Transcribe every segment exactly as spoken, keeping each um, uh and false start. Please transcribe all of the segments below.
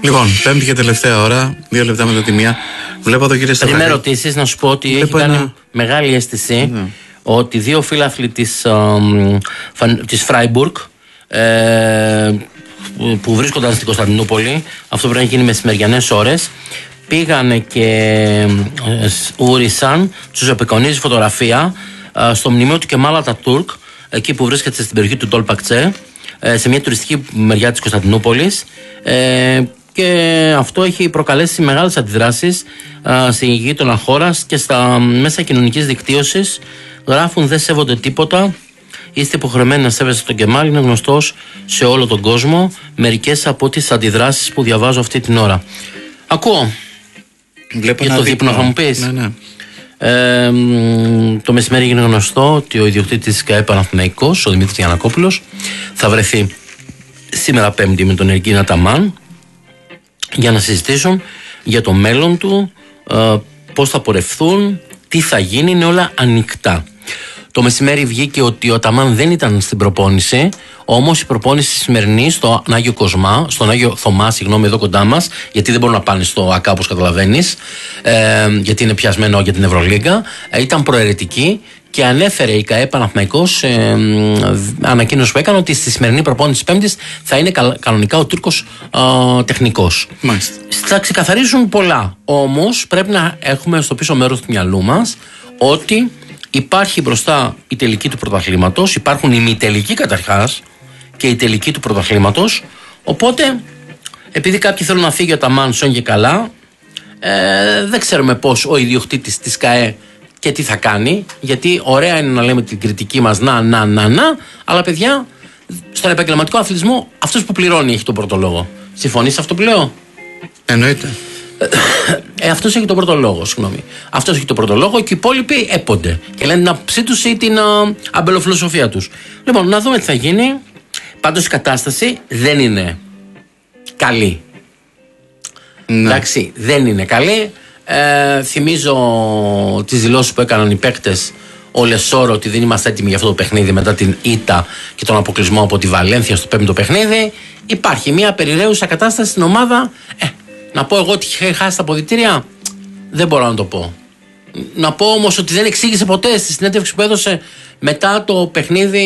Λοιπόν, πέμπτη και τελευταία ώρα, δύο λεπτά μετά τη μία. Βλέπω εδώ, κύριε Στεφανή. Πριν ερωτήσεις, να σου πω ότι έχει κάνει ένα... μεγάλη αίσθηση ναι. ότι δύο φίλαθλοι της, της Φράιμπουργκ ε, που βρίσκονταν στην Κωνσταντινούπολη, αυτό πρέπει να γίνει μεσημεριανές ώρες, πήγανε και ούρισαν, τους απεικονίζει φωτογραφία στο μνημείο του Κεμάλ Ατατούρκ, εκεί που βρίσκεται στην περιοχή του Τόλπακτσε, σε μια τουριστική μεριά της Κωνσταντινούπολης, και αυτό έχει προκαλέσει μεγάλες αντιδράσεις στην γείτονα χώρας και στα μέσα κοινωνικής δικτύωσης. Γράφουν: δεν σέβονται τίποτα, είστε υποχρεωμένοι να σέβεστε τον Κεμάλ, είναι γνωστός σε όλο τον κόσμο. Μερικές από τις αντιδράσεις που διαβάζω αυτή την ώρα. Ακούω. Βλέπω για το δείπνο θα μου πεις. Ναι, ναι. Ε, το μεσημέρι έγινε γνωστό ότι ο ιδιοκτήτης της ΚΑΕ Παναθηναϊκός, ο Δημήτρης Γιαννακόπουλος, θα βρεθεί σήμερα Πέμπτη με τον Ερκίν Αταμάν για να συζητήσουν για το μέλλον του, ε, πώς θα πορευθούν, τι θα γίνει, είναι όλα ανοιχτά. Το μεσημέρι βγήκε ότι ο Αταμάν δεν ήταν στην προπόνηση, όμως η προπόνηση σημερινή στον Άγιο Κοσμά, στον Άγιο Θωμά, συγγνώμη, εδώ κοντά μας, γιατί δεν μπορούν να πάνε στο ΑΚΑ όπως καταλαβαίνεις, ε, γιατί είναι πιασμένο για την Ευρωλίγκα, ε, ήταν προαιρετική και ανέφερε η ΚΑΕ Παναθηναϊκός, ε, ανακοίνωση που έκανε, ότι στη σημερινή προπόνηση της Πέμπτης θα είναι κανονικά ο Τούρκος ε, τεχνικός. Μάλιστα. Θα ξεκαθαρίζουν πολλά, όμως πρέπει να έχουμε στο πίσω μέρος του μυαλού μας ότι υπάρχει μπροστά η τελική του πρωταθλήματος, υπάρχουν οι μη τελικοί καταρχάς και η τελική του πρωταθλήματος. Οπότε, επειδή κάποιοι θέλουν να φύγει ο Αταμάν σον και καλά, ε, δεν ξέρουμε πώς ο ιδιοκτήτης της ΚΑΕ και τι θα κάνει. Γιατί ωραία είναι να λέμε την κριτική μας να, να, να, να, αλλά παιδιά, στον επαγγελματικό αθλητισμό αυτός που πληρώνει έχει τον πρώτο λόγο. Συμφωνείς σε αυτό που λέω? Εννοείται. Ε, αυτός έχει τον πρώτο λόγο, συγγνώμη. Αυτός έχει τον πρώτο λόγο και οι υπόλοιποι έπονται και λένε την άποψή τους ή την α, αμπελοφιλοσοφία τους. Λοιπόν, να δούμε τι θα γίνει. Πάντως η κατάσταση δεν είναι καλή. Ναι. Εντάξει, δεν είναι καλή. Ε, θυμίζω τις δηλώσεις που έκαναν οι παίκτες, ο Λεσόρο, ότι δεν είμαστε έτοιμοι για αυτό το παιχνίδι μετά την ήττα και τον αποκλεισμό από τη Βαλένθια στο πέμπτο παιχνίδι. Υπάρχει μια περιραίουσα κατάσταση στην ομάδα. Ε, να πω εγώ ότι είχε χάσει τα αποδυτήρια, δεν μπορώ να το πω. Να πω όμως ότι δεν εξήγησε ποτέ στη συνέντευξη που έδωσε μετά το παιχνίδι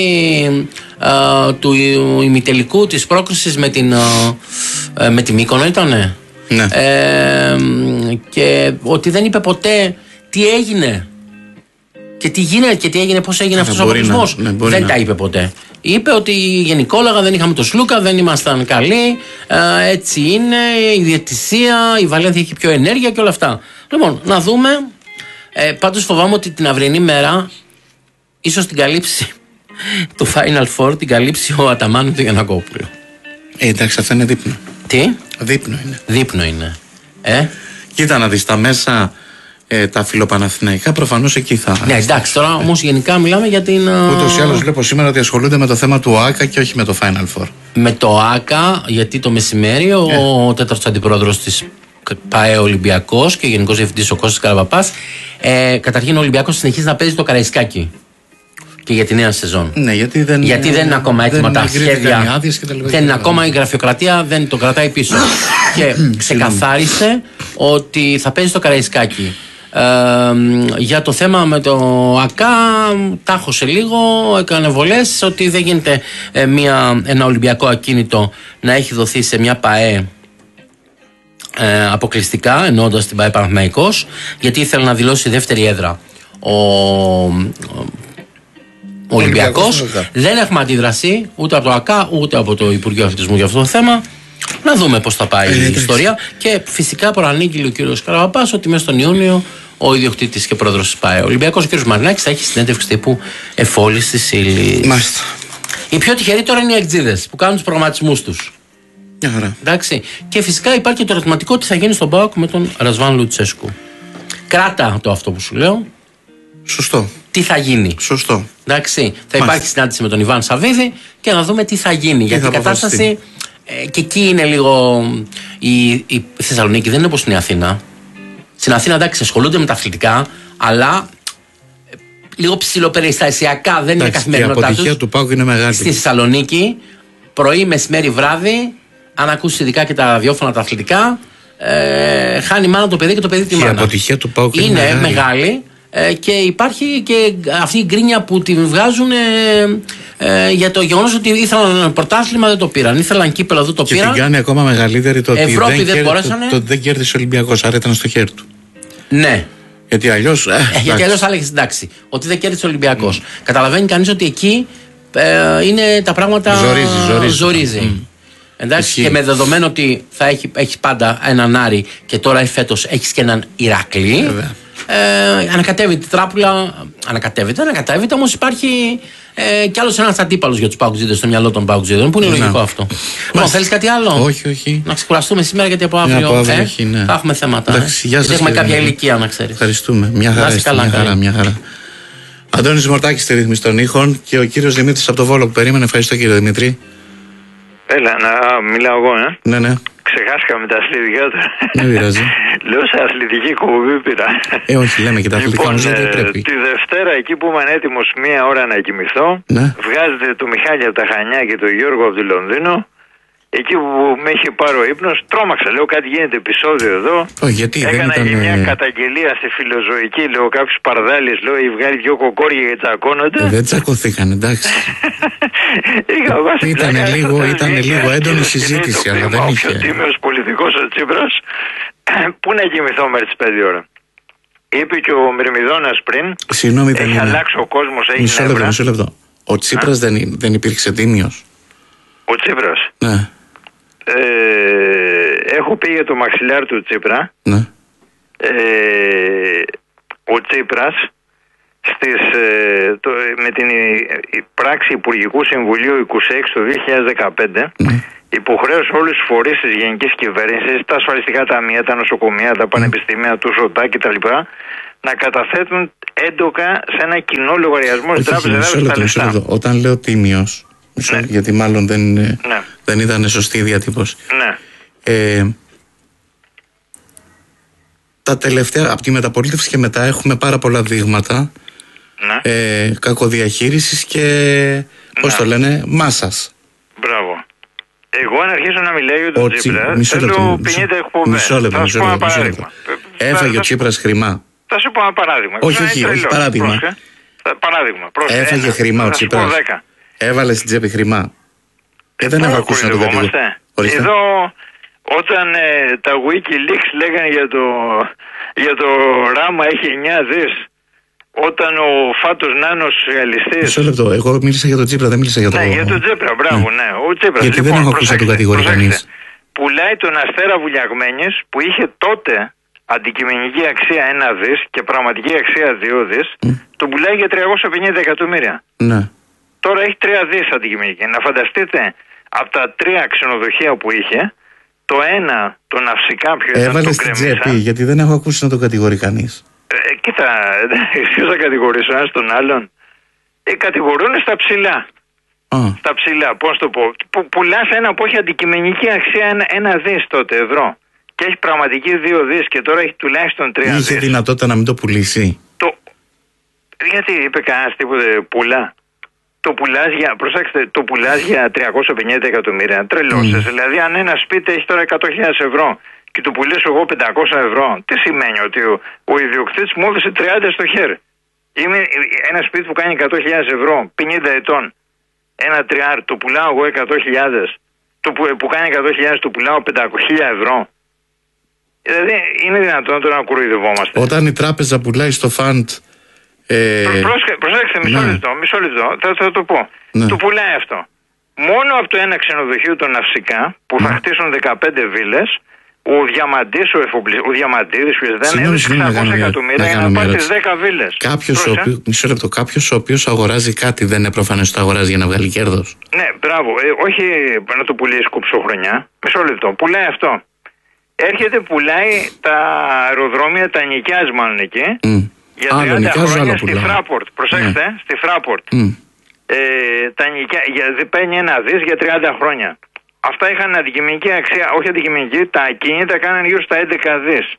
α, του ημιτελικού της πρόκρισης με την, α, με τη Μύκονο ήτανε. Ναι. Ε, και ότι δεν είπε ποτέ τι έγινε και τι γίνεται και τι έγινε, πώς έγινε αυτός ο αποκλεισμός. Ναι, δεν να. τα είπε ποτέ. Είπε ότι γενικόλογα δεν είχαμε το Σλούκα, δεν ήμασταν καλοί, ε, έτσι είναι, η διαιτησία, η Βαλένθια έχει πιο ενέργεια και όλα αυτά. Λοιπόν, να δούμε. Ε, πάντως φοβάμαι ότι την αυριανή μέρα ίσως την καλύψει το Final Four, την καλύψει ο Αταμάν του Γιαννακόπουλου. Ε, εντάξει, αυτό είναι δείπνο. Τι? Δείπνο είναι. Δείπνο είναι. Ε? Κοίτα να δεις τα μέσα. Ε, τα φιλοπαναθηναϊκά προφανώς εκεί θα. Ναι, εντάξει, τώρα όμως γενικά μιλάμε για την. Ούτως ή άλλως βλέπω σήμερα ότι ασχολούνται με το θέμα του ΟΑΚΑ και όχι με το Final Four. Με το ΆΚΑ, γιατί το μεσημέρι ο, yeah. ο τέταρτος αντιπρόεδρος της ΠΑΕ Ολυμπιακός και γενικός διευθυντής ο Κώστας Καραβαπάς, ε, καταρχήν ο Ολυμπιακός συνεχίζει να παίζει το Καραϊσκάκι και για τη νέα σεζόν. Ναι, γιατί δεν, γιατί δεν είναι ακόμα έτοιμα τα σχέδια. Δεν είναι ακόμα η γραφειοκρατία, δεν το κρατάει πίσω. Και ξεκαθάρισε ότι θα παίζει το Καραϊσκάκι. Ε, για το θέμα με το ΑΚΑ τάχωσε λίγο, έκανε βολές ότι δεν γίνεται ε, μια, ένα Ολυμπιακό ακίνητο να έχει δοθεί σε μια ΠΑΕ ε, αποκλειστικά, εννοώντας την ΠΑΕ Παναθηναϊκός, γιατί ήθελε να δηλώσει δεύτερη έδρα ο, ο, ο Ολυμπιακός. Δεν έχουμε αντίδραση ούτε από το ΑΚΑ ούτε από το Υπουργείο Αθλητισμού για αυτό το θέμα. Να δούμε πώς θα πάει ε, η ιστορία. Και φυσικά προανήγγειλε ο κ. Καραβαπάς ότι μέσα στον Ιούνιο ο ιδιοκτήτης και πρόεδρος της ΠΑΕ Ολυμπιακός, ο κ. Μαρινάκης, θα έχει συνέντευξη τύπου εφόλης της ύλης. Μάλιστα. Οι πιο τυχεροί τώρα είναι οι εκτζίδες που κάνουν τους προγραμματισμούς τους. Άρα. Εντάξει. Και φυσικά υπάρχει και το ερωτηματικό τι θα γίνει στον ΠΑΟΚ με τον Ρασβάν Λουτσέσκου. Κράτα το αυτό που σου λέω. Σωστό. Τι θα γίνει. Σωστό. Εντάξει. Θα Μάλιστα. υπάρχει συνάντηση με τον Ιβάν Σαββίδη και να δούμε τι θα γίνει. Τι γιατί θα η κατάσταση. Ε, και εκεί είναι λίγο. Η, η Θεσσαλονίκη δεν είναι όπως είναι η Αθήνα. Στην Αθήνα εντάξει ασχολούνται με τα αθλητικά, αλλά ε, λίγο ψιλοπεριστασιακά, δεν είναι καθημερινότητά τους. Η αποτυχία του ΠΑΟΚ είναι μεγάλη. Στη Θεσσαλονίκη, πρωί, μεσημέρι, βράδυ, αν ακούσει ειδικά και τα ραδιόφωνα τα αθλητικά, ε, χάνει μάνα το παιδί και το παιδί τη μάνα. Η αποτυχία του ΠΑΟΚ είναι μεγάλη, μεγάλη ε, και υπάρχει και αυτή η γκρίνια που τη βγάζουν ε, ε, για το γεγονός ότι ήθελαν πρωτάθλημα, δεν το πήραν. Ήθελαν κύπελο, δεν το και πήραν. Και την κάνει ακόμα μεγαλύτερη το ότι Ευρώπη δεν, δεν, κέρ, μπορέσανε. το, το δεν κέρδισε ο Ολυμπιακός, άρα ήταν στο χέρι του. Ναι. Γιατί αλλιώς. Ε, ε, γιατί αλλιώς θα έλεγες εντάξει, ότι δεν κέρδισε ο Ολυμπιακός. Mm. Καταλαβαίνει κανείς ότι εκεί ε, είναι τα πράγματα. Ζορίζει. ζορίζει. ζορίζει. Mm. Εντάξει, Ισχύει. Και με δεδομένο ότι θα έχει, έχεις πάντα έναν Άρη και τώρα φέτος έχεις και έναν Ηράκλη. Ε, ανακατεύεται η τράπουλα. Ανακατεύεται, ανακατεύεται, όμως υπάρχει ε, κι άλλος ένας αντίπαλος για τους παουτζίδες στο μυαλό των παουτζίδων. Που είναι ναι. λογικό αυτό. Λοιπόν, θέλεις κάτι άλλο? Όχι, όχι. Να ξεκουραστούμε σήμερα γιατί από αύριο, από αύριο ε, όχι, ναι. θα έχουμε θέματα. Εντάξει, ε. γιατί έχουμε κάποια ηλικία, να ξέρεις. Ευχαριστούμε. Μια χαρά. Είστε, καλά, μια χαρά, μια χαρά. Αντώνης Μορτάκης στη ρύθμιση των ήχων και ο κύριος Δημήτρης από το Βόλο που περίμενε. Ευχαριστώ κύριε Δημήτρη. Έλα, να μιλάω εγώ, ε. Ναι, ναι. Ξεχάσαμε τα αθλητικά του. Δεν πειράζει. Λέω σε αθλητική κουμπί πήρα. Ε, όχι, λέμε και τα αθλητικά λοιπόν, όμως γιατί πρέπει. Τη Δευτέρα, εκεί που ήμουν έτοιμος μία ώρα να κοιμηθώ, ναι. βγάζετε το Μιχάλη από τα Χανιά και τον Γιώργο από το Λονδίνο. Εκεί που με είχε πάρει ο ύπνος, τρόμαξα. Λέω κάτι γίνεται επεισόδιο εδώ. Oh, γιατί έκανα δεν ήταν... μια καταγγελία στη φιλοζωική. Λέω κάποιους παρδάλεις, λέω, ή βγάλει δυο κοκόρια και τσακώνονται. Ε, δεν τσακωθήκαν, εντάξει. ήταν λίγο, ήταν λίγο έντονη συζήτηση, αλλά δεν είχε. Ο πιο τίμιος πολιτικός ο Τσίπρας, πού να κοιμηθώ μέχρι τις πέντε ώρα. Είπε και ο Μυρμηδόνας πριν. Συγγνώμη, δεν έχει αλλάξει ο κόσμος, έχει μισό λεπτό, μισό λεπτό. Ο Τσίπρας δεν, δεν υπήρξε τίμιος. Ο Τσίπρας. Ναι. Ε, έχω πει για το μαξιλάρ του Τσίπρα. Ναι. Ε, ο Τσίπρας στις, ε, το, με την η, πράξη Υπουργικού Συμβουλίου είκοσι έξι το δύο χιλιάδες δεκαπέντε ναι. υποχρέωσε όλους τους φορείς της γενικής κυβέρνησης, τα ασφαλιστικά ταμεία, τα νοσοκομεία, τα πανεπιστήμια, του ΣΟΤΑ κτλ. Να καταθέτουν έντοκα σε ένα κοινό λογαριασμό στην Τράπεζα. Όταν λέω τίμιος, ναι. γιατί μάλλον δεν, ναι. δεν ήταν σωστή η διατύπωση. Ναι. Ε, τα τελευταία, από τη μεταπολίτευση και μετά έχουμε πάρα πολλά δείγματα ναι. ε, κακοδιαχείρισης και ναι. πώς το λένε, μάσας. Μπράβο. Εγώ αν αρχίσω να μιλάω για τον Τσίπρα, μισό θέλω πενήντα εκπομπές. Μισό λεπτό, θα σου πω ένα παράδειγμα. Έφαγε θα, ο Τσίπρας χρημά. Θα σου πω ένα παράδειγμα. Όχι, όχι, όχι, παράδειγμα. Παράδειγμα. Πρόσεχε. Έφαγε ένα, χρημά ο Τσίπρας. Έβαλε στην τσέπη χρημά. Ε, δεν έχω ακούσει να το κατηγορήσω. Εδώ όταν ε, τα Wikileaks λέγανε για το, για το ράμα έχει εννιά δις, όταν ο Φάτος Νάνος σοσιαλιστής... Μισό λεπτό, εγώ μίλησα για τον Τσίπρα, δεν μίλησα για τον... Ναι, για τον Τσίπρα, μπράβο, ναι. ναι. Ο Τσίπρας, γιατί λοιπόν, δεν έχω ακούσει να τον κατηγορεί κανείς. Πουλάει τον Αστέρα Βουλιαγμένης που είχε τότε αντικειμενική αξία ένα δις και πραγματική αξία δύο δις, mm. τον πουλάει για τριακόσια πενήντα εκατομμύρια. Ναι. Τώρα έχει τρία δις αντικειμενική. Να φανταστείτε από τα τρία ξενοδοχεία που είχε, το ένα, το ναυσικά πιο ήταν έβαλε στην τσέπη, γιατί δεν έχω ακούσει να τον κατηγορεί κανείς. Ε, κοίτα, ποιος θα κατηγορήσω ένας τον άλλον. Ε, κατηγορούν στα ψηλά. Oh. Στα ψηλά, πώς το πω. Που, πουλάς ένα που έχει αντικειμενική αξία ένα, ένα δις τότε ευρώ. Και έχει πραγματική δύο δις και τώρα έχει τουλάχιστον τρία δις. Είχε δυνατότητα να μην το πουλήσει. Το... Γιατί είπε κανένας τίποτε πουλά. Το πουλάς για, προσέξτε, το πουλάς για τριακόσια πενήντα εκατομμύρια. Τρελώσες. Mm. Δηλαδή, αν ένα σπίτι έχει τώρα εκατό χιλιάδες ευρώ και του πουλήσω εγώ πεντακόσια ευρώ, τι σημαίνει? Ότι ο, ο ιδιοκτήτης μου έδωσε τριάντα στο χέρι. Είμαι ένα σπίτι που κάνει εκατό χιλιάδες ευρώ, πενήντα ετών. Ένα τριάρ, το πουλάω εγώ εκατό χιλιάδες. Το που, που κάνει εκατό χιλιάδες το πουλάω πεντακόσια ευρώ. Δηλαδή, είναι δυνατόν τώρα να κουρουιδευόμαστε. Όταν η τράπεζα πουλάει στο φαντ. Ε... Προσέξτε, μισό ναι. λεπτό, μισό λεπτό, θα, θα το πω. Ναι. Του πουλάει αυτό. Μόνο από το ένα ξενοδοχείο των Ναυσικά που θα ναι. χτίσουν δεκαπέντε βίλες, ο Διαμαντής, ο, εφοπλι... ο Διαμαντίδης, ο δεν έδωσε εξακόσια εκατομμύρια για να πάρει τις δέκα βίλες. Κάποιος ο, οποίο... μισό λεπτό, κάποιος ο οποίος αγοράζει κάτι δεν είναι προφανές ότι το αγοράζει για να βγάλει κέρδος. Ναι, μπράβο. Ε, όχι να το πουλήσει κοψοχρονιά. Μισό λεπτό. Πουλάει αυτό. Έρχεται, πουλάει τα αεροδρόμια, τα νοικιάζει μάλλον εκεί. Mm. Για τριάντα χρόνια στη Φράπορτ. Προσέξτε, yeah. στη Φράπορτ. Mm. Ε, τα νοικιά, για, παίρνει ένα δις για τριάντα χρόνια. Αυτά είχαν αντικειμενική αξία, όχι αντικειμενική, τα ακίνητα κάνανε γύρω στα έντεκα δις.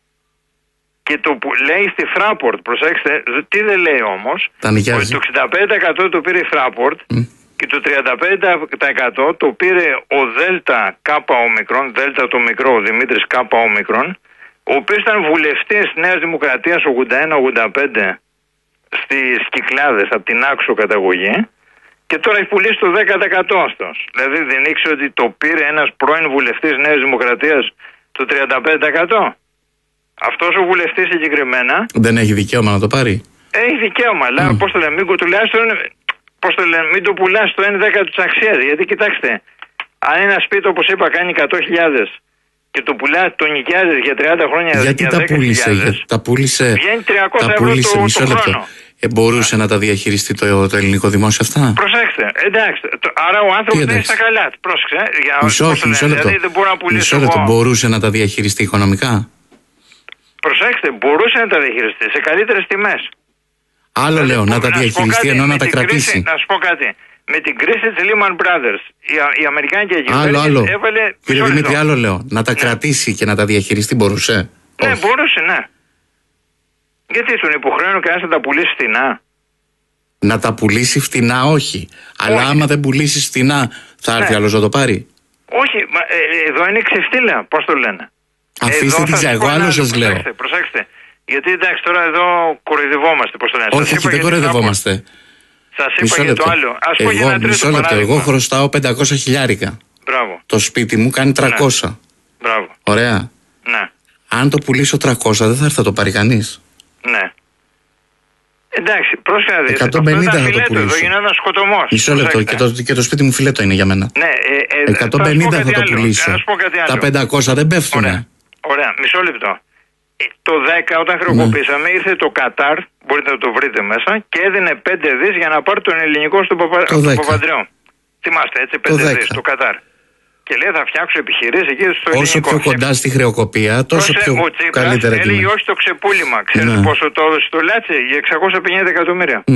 Και το που λέει στη Φράπορτ, προσέξτε, τι δεν λέει όμως, ότι το εξήντα πέντε τοις εκατό το πήρε η Φράπορτ mm. Και το τριάντα πέντε τοις εκατό το πήρε ο Δέλτα Κάπα Ομικρόν, Δέλτα το μικρό, ο Δημήτρης Κάπα Ομικρόν, ο οποίος ήταν βουλευτής Νέας Δημοκρατίας ογδόντα ένα ογδόντα πέντε στις Κυκλάδες, από την Άξο καταγωγή, και τώρα έχει πουλήσει το δέκα τοις εκατό αυτός. Δηλαδή δεν ήξερε ότι το πήρε ένας πρώην βουλευτής Νέας Δημοκρατίας το τριάντα πέντε τοις εκατό. Αυτός ο βουλευτής συγκεκριμένα δεν έχει δικαίωμα να το πάρει. Έχει δικαίωμα, αλλά mm. πώς το λένε, μην, τουλάχιστον, πώς το λένε, μην το πουλάς το ένα δέκατο της αξίας. Γιατί κοιτάξτε, αν ένα σπίτι όπως είπα κάνει εκατό χιλιάδες και το πουλά, το νοικιάζεις για τριάντα χρόνια, γιατί για τα πούλησε, γιατί τα πούλησε, βγαίνει τριακόσια ευρώ το, το χρόνο. Ε, μπορούσε yeah. να τα διαχειριστεί το, το ελληνικό δημόσιο αυτά. Προσέξτε, εντάξει. Το, άρα ο άνθρωπος δεν είναι στα καλά. Πρόσεξε. Για, μισό, όχι, μισό λεπτό. Δηλαδή δεν μπορώ να πουλήσω. Μισό λεπτό. Μπορούσε να τα διαχειριστεί οικονομικά. Προσέξτε, μπορούσε να τα διαχειριστεί σε καλύτερες τιμές. Άλλο δηλαδή, λέω, να τα διαχειριστεί ενώ να τα κρατήσει. Κρίση, να σου πω κάτι. Με την κρίση της Lehman Brothers, η, η Αμερικάνικη κυβέρνηση έβαλε. Κύριε Δημήτρη, άλλο λέω. Να τα ναι. κρατήσει και να τα διαχειριστεί μπορούσε. Ναι, όχι. μπορούσε, ναι. Γιατί τον υποχρεώνει κανένας να τα πουλήσει φτηνά. Να τα πουλήσει φτηνά, όχι. Αλλά όχι. άμα δεν πουλήσει φτηνά, θα έρθει ναι. άλλος να το πάρει. Όχι, μα, ε, εδώ είναι ξεφτύλα, πώς το λένε. Αφήστε τη ζα, εγώ άλλο σας λέω. Προσέξτε, προσέξτε. Γιατί εντάξει, τώρα εδώ κοροϊδευόμαστε, πώς το λένε. Όχι, όχι, δεν κοροϊδευόμαστε. Σας είπα για το άλλο. Ας πω για ένα μισό λεπτό. Εγώ χρωστάω πεντακόσια χιλιάρικα. Μπράβο. Το σπίτι μου κάνει τριακόσια. Ναι. Μπράβο. Ωραία. Ναι. Αν το πουλήσω τριακόσια, δεν θα έρθει να το πάρει κανείς. Ναι. Εντάξει, πρόσεχε να δεις. εκατόν πενήντα θα το πουλήσω. Εδώ γίνεται ένα σκοτωμός. Μισό λεπτό. Και το, και το σπίτι μου φιλέτο είναι για μένα. Ναι, ε, ε, εκατόν πενήντα θα το πουλήσω. Τα πεντακόσια δεν πέφτουνε. Ωραία. Ωραία. Μισό λεπτό. Το δέκα όταν χρεοκοπήσαμε ναι. ήρθε το Κατάρ, μπορείτε να το βρείτε μέσα, και έδινε πέντε δις για να πάρει τον ελληνικό στον Παπα... Παπανδρέο. Θυμάστε έτσι, πέντε δις το Κατάρ. Και λέει θα φτιάξω επιχειρήσεις εκεί στο ελληνικό. Όσο πιο κοντά στη χρεοκοπία, τόσο Πρόσε, πιο καλύτερα. Έλεγε όχι το ξεπούλημα. Ξέρετε ναι. πόσο το έδωσε το Λάτσι? Για εξακόσια πενήντα εκατομμύρια. Mm.